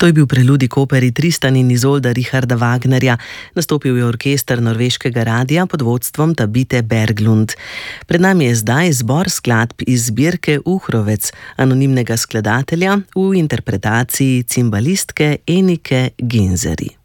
To je bil preludij k operi Tristan in Izolda Richarda Wagnerja. Nastopil je orkester norveškega radia pod vodstvom Tabite Berglund. Pred nami je zdaj zbor skladb iz zbirke Uhrovec, anonimnega skladatelja v interpretaciji cimbalistke Enike Genzeri.